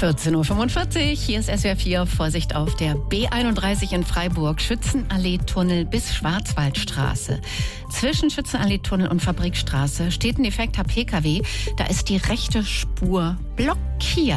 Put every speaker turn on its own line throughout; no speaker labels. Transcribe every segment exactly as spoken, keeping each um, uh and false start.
vierzehn Uhr fünfundvierzig, hier ist S W R vier. Vorsicht auf der B einunddreißig in Freiburg, Schützenallee-Tunnel bis Schwarzwaldstraße. Zwischen Schützenallee-Tunnel und Fabrikstraße steht ein defekter P K W. Da ist die rechte Spur blockiert.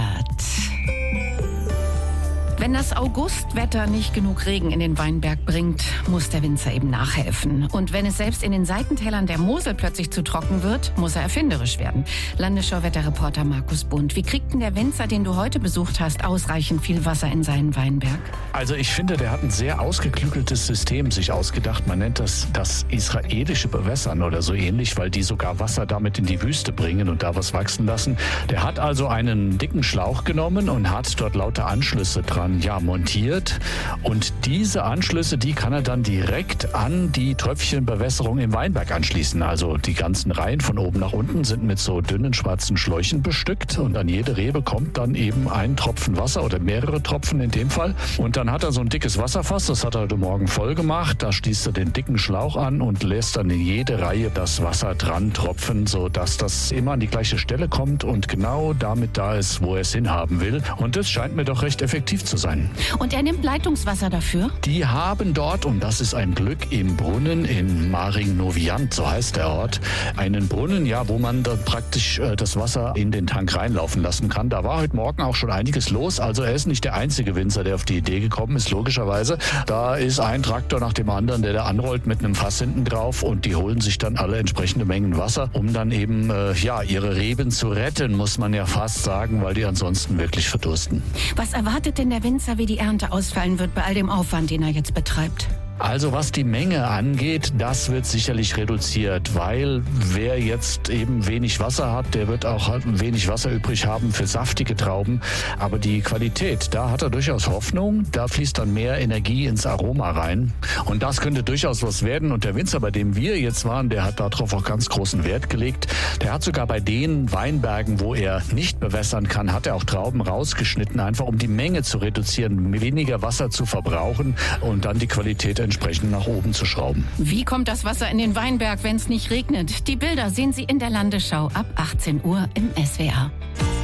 Wenn das Augustwetter nicht genug Regen in den Weinberg bringt, muss der Winzer eben nachhelfen. Und wenn es selbst in den Seitentälern der Mosel plötzlich zu trocken wird, muss er erfinderisch werden. Landesschau-Wetterreporter Markus Bund. Wie kriegt denn der Winzer, den du heute besucht hast, ausreichend viel Wasser in seinen Weinberg?
Also ich finde, der hat ein sehr ausgeklügeltes System sich ausgedacht. Man nennt das das israelische Bewässern oder so ähnlich, weil die sogar Wasser damit in die Wüste bringen und da was wachsen lassen. Der hat also einen dicken Schlauch genommen und hat dort lauter Anschlüsse dran ja, montiert. Und diese Anschlüsse, die kann er dann direkt an die Tröpfchenbewässerung im Weinberg anschließen. Also die ganzen Reihen von oben nach unten sind mit so dünnen schwarzen Schläuchen bestückt und an jede Rebe kommt dann eben ein Tropfen Wasser oder mehrere Tropfen in dem Fall. Und dann hat er so ein dickes Wasserfass, das hat er heute Morgen voll gemacht. Da schließt er den dicken Schlauch an und lässt dann in jede Reihe das Wasser dran tropfen, sodass das immer an die gleiche Stelle kommt und genau damit da ist, wo er es hinhaben will. Und das scheint mir doch recht effektiv zu sein.
Und er nimmt Leitungswasser dafür?
Die haben dort, und das ist ein Glück, im Brunnen in Maring-Noviant, so heißt der Ort, einen Brunnen, ja, wo man dann praktisch äh, das Wasser in den Tank reinlaufen lassen kann. Da war heute Morgen auch schon einiges los. Also er ist nicht der einzige Winzer, der auf die Idee gekommen ist, logischerweise. Da ist ein Traktor nach dem anderen, der da anrollt mit einem Fass hinten drauf und die holen sich dann alle entsprechende Mengen Wasser, um dann eben äh, ja ihre Reben zu retten, muss man ja fast sagen, weil die ansonsten wirklich verdursten.
Was erwartet denn der Winzer, wie die Ernte ausfallen wird bei all dem Aufwand, den er jetzt betreibt?
Also was die Menge angeht, das wird sicherlich reduziert, weil wer jetzt eben wenig Wasser hat, der wird auch wenig Wasser übrig haben für saftige Trauben. Aber die Qualität, da hat er durchaus Hoffnung, da fließt dann mehr Energie ins Aroma rein. Und das könnte durchaus was werden. Und der Winzer, bei dem wir jetzt waren, der hat darauf auch ganz großen Wert gelegt. Der hat sogar bei den Weinbergen, wo er nicht bewässern kann, hat er auch Trauben rausgeschnitten, einfach um die Menge zu reduzieren, weniger Wasser zu verbrauchen und dann die Qualität entsprechend nach oben zu schrauben.
Wie kommt das Wasser in den Weinberg, wenn es nicht regnet? Die Bilder sehen Sie in der Landesschau ab achtzehn Uhr im S W R.